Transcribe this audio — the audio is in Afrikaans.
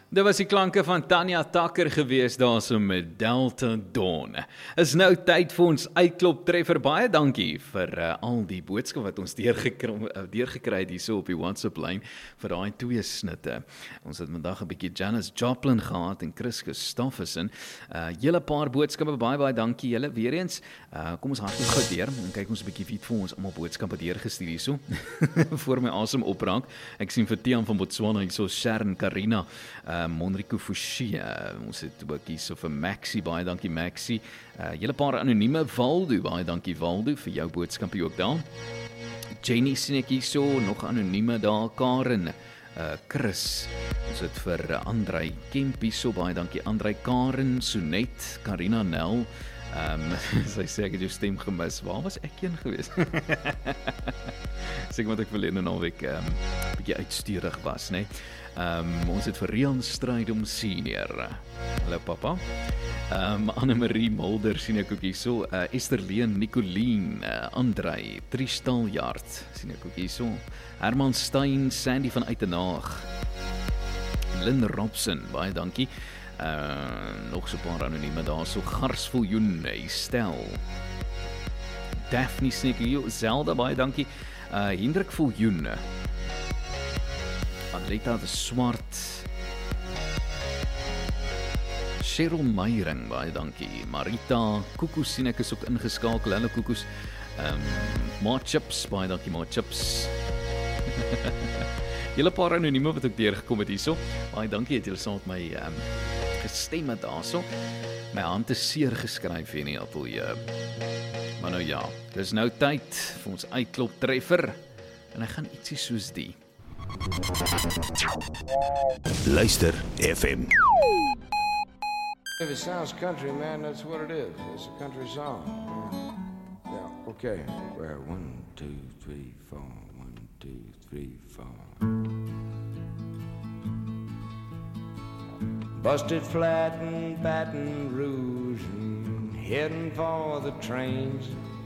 Dit was die klanke van Tanya Tucker gewees daarso met Delta Dawn. Is nou tyd vir ons uitklop treffer. Baie dankie vir al die boodskap wat ons deurgekry het hierso op die WhatsApp lyn vir daai twee snitte. Ons het vandag 'n bietjie Janis Joplin gehad en Chris Christofferson. Julle paar boodskappe, baie dankie julle weer eens. Kom ons hardloop gou deur en kyk ons 'n bietjie wie het vir ons almal boodskappe deurgestuur hierso. Voor my asem opraak. Ek sien vir Tiaan van Botswana hierso, Sharon, Karina, Monrico Fouché, ons het ook hier so vir Maxie, baie dankie Maxie, julle paar anonieme, Waldo, baie dankie Waldo, vir jou boodskapie ook daar, Jenny sien ek hier so, nog anonieme daar, Karen, Chris, ons het vir Andrei Kemp hier so, baie dankie Andrei, Karen, Sonet, Karina Nel, sy sê ek het jou stem gemis, waar was ek een gewees? Sê wat ek verlede naweek bietjie uitstuurig was, nee. Ons het vir Rian Strydom Senior. Hallo papa. Annemarie Mulder sien ek ook hierso. Esther Leen, Nicolien, Andrei, Tristaljard sien ek ook hierso. Herman Stein, Sandy van Uitenaag. Lynn Robson, baie dankie. Nog so 'n paar anonieme daar, so Gars Viljoen, Stel. Daphne sien ek hier, Zelda, baie dankie. Hendrik Viljoen. Adleta de Swart, Cheryl Meyring, baie dankie, Marita, Koekoes sien ek is ook ingeskakel, hulle Koekoes, Ma Chips, baie dankie Ma Chips, julle paar anonieme wat ook deurgekom het hierso, baie dankie het julle saam met my gestem het daarso, my hand is seer geskryf hier in die ateljee, maar nou ja, dis nou tyd vir ons uitklop treffer, en ek gaan ietsie soos die. Luister FM. If it sounds country, man, that's what it is. It's a country song. Yeah, okay. Well, 1, 2, 3, 4. 1, 2, 3, 4. Busted flat in Baton Rouge and heading for the trains.